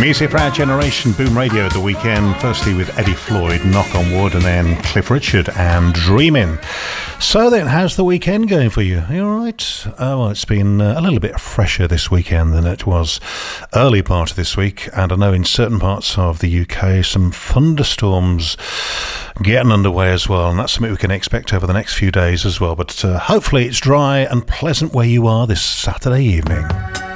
Music for Our Generation, Boom Radio at the weekend, firstly with Eddie Floyd, Knock on Wood, and then Cliff Richard and Dreamin'. So then, how's the weekend going for you? Are you alright? Well, it's been a little bit fresher this weekend than it was early part of this week, and I know in certain parts of the UK some thunderstorms getting underway as well, and that's something we can expect over the next few days as well, but hopefully it's dry and pleasant where you are this Saturday evening.